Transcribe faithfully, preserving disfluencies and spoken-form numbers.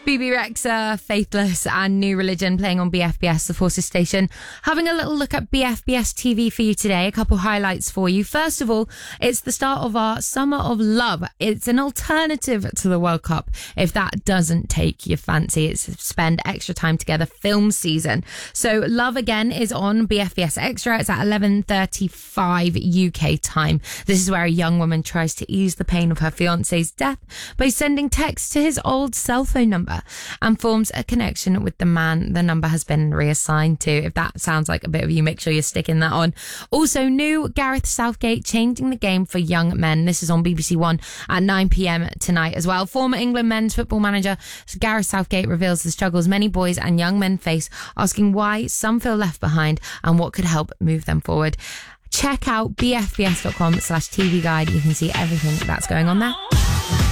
B B Rexha, Faithless and New Religion playing on B F B S, the Forces station. Having a little look at B F B S T V for you today. A couple highlights for you. First of all, it's the start of our Summer of Love. It's an alternative to the World Cup. If that doesn't take your fancy, it's spend extra time together film season. So Love Again is on B F B S Extra. It's at eleven thirty-five U K time. This is where a young woman tries to ease the pain of her fiance's death by sending texts to his old cell phone number and forms a connection with the man the number has been reassigned to. If that sounds like a bit of you, make sure you're sticking that on. Also, new Gareth Southgate changing the game for young men. This is on B B C One at nine p.m. tonight as well. Former England men's football manager Gareth Southgate reveals the struggles many boys and young men face, asking why some feel left behind and what could help move them forward. Check out bfbs.com slash TV guide. You can see everything that's going on there.